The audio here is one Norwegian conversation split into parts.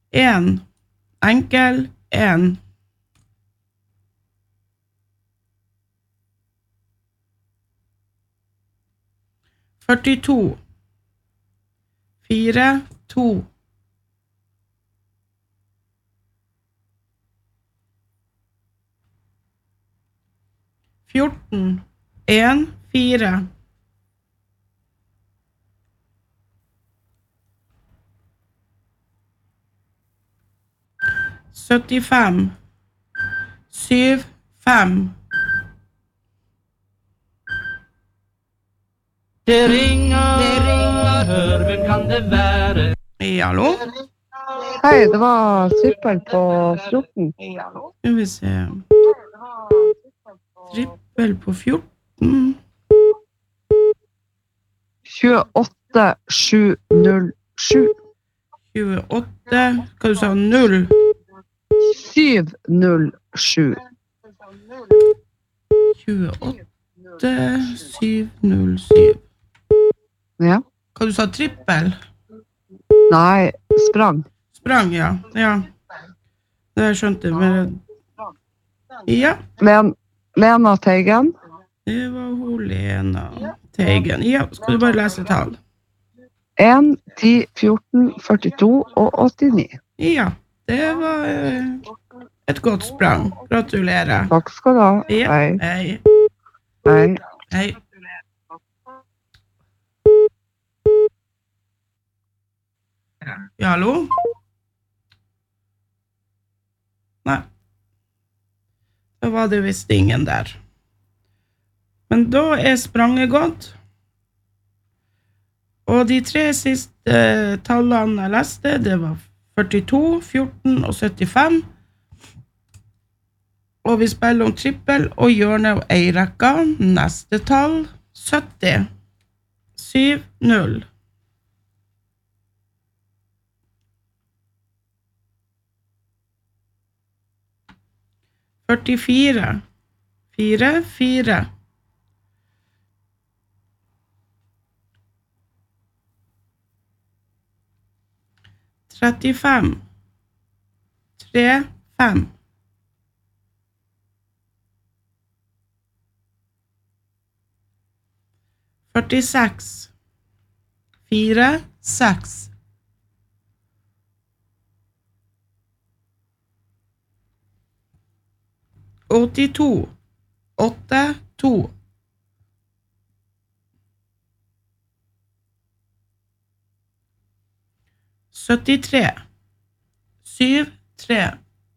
1. Enkel 1. 42. 4, 2. 14. 1, 4. 75. 7, 5. Det ringer, hør, hvem kan det være? Hallo? Hei, det var trippel på 14. Skal vi se. Trippel på 14. 28 707. 28. Hva du sa? 0. 707. 28 707. Ja. Hva du sa? Trippel? Nei, sprang. Sprang, ja. Ja. Det har jeg skjønt det. Men... Ja. Lena Teigen. Det var hun Lena Teigen. Ja, skal du bare lese tall? 1, 10, 14, 42 og 89. Ja, det var et godt sprang. Gratulerer. Takk skal du ha. Ja, Hei. hei. Hei. Hei. Ja, hallo? Nei. Da var det visst ingen der. Men da er spranget gått. Og de 3 siste tallene jeg leste, det var 42, 14 og 75. Og vi spiller om trippel og hjørne og eirekka. Neste tall, 70. 7, 0. 44. 4, 4. 35. 3, 5. 46. 4, 6. 82. 8, 2. 73. 7, 3.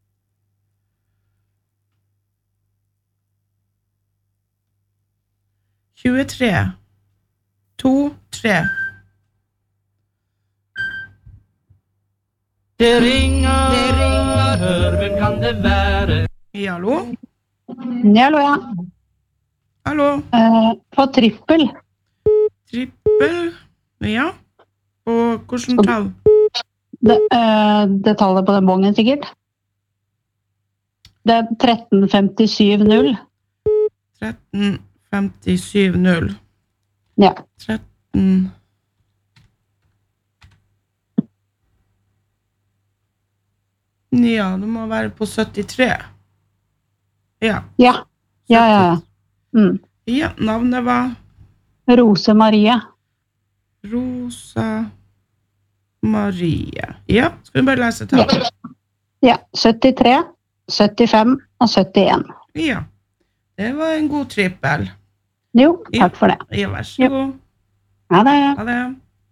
23. 2, 3. Det ringer, hør, hvem kan det være? Ja, hallo? Hallo, ja. Hallo? På trippel. Trippel? Ja. Og hvordan tall? Det tallet på den bongen, sikkert. Det er 1357-0. 1357-0. Ja. 13... Ja, det må være på 73. Ja. Ja. Mm. Ja, navnet var? Rose Marie. Rosa Marie. Ja, skal vi bare lese tallet? Ja, 73, 75 og 71. Ja, det var en god trippel. Jo, takk for det. Ja, vær så god. Ha det. Ha det.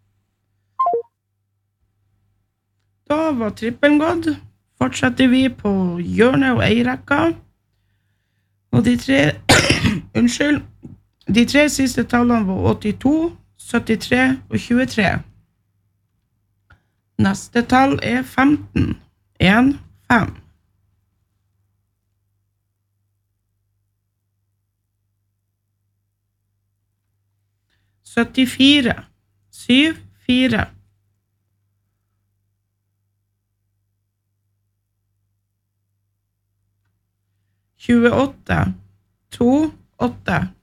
Da var trippelen gått. Fortsetter vi på hjørne og eirekka. Og de 3, unnskyld, de 3 siste tallene var 82, 73 og 23. Neste tall er 15. 1, 5. 74. 7, 4. 28. 2, 8.